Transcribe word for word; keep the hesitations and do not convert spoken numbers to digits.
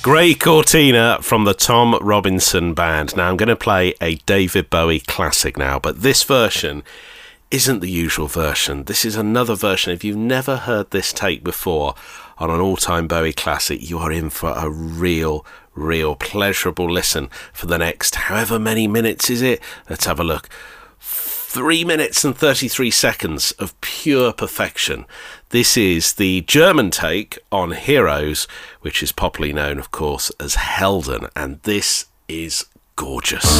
Grey Cortina from the Tom Robinson Band. Now I'm going to play a David Bowie classic now, but this version isn't the usual version. This is another version. If you've never heard this take before on an all-time Bowie classic, you are in for a real, real pleasurable listen for the next however many minutes is it? Let's have a look. Three minutes and thirty-three seconds of pure perfection. This is the German take on Heroes, which is popularly known, of course, as Helden, and this is gorgeous.